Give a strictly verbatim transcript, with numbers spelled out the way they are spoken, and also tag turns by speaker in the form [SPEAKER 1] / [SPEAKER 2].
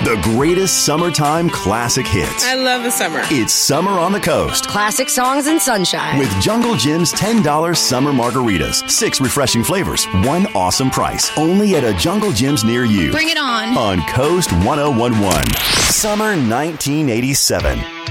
[SPEAKER 1] The greatest summertime classic hits.
[SPEAKER 2] I love the summer.
[SPEAKER 1] It's Summer on the Coast.
[SPEAKER 3] Classic songs and sunshine.
[SPEAKER 1] With Jungle Jim's ten dollars summer margaritas. Six refreshing flavors. One awesome price. Only at a Jungle Jim's near you.
[SPEAKER 4] Bring it on.
[SPEAKER 1] On Coast ten eleven. Summer nineteen eighty-seven.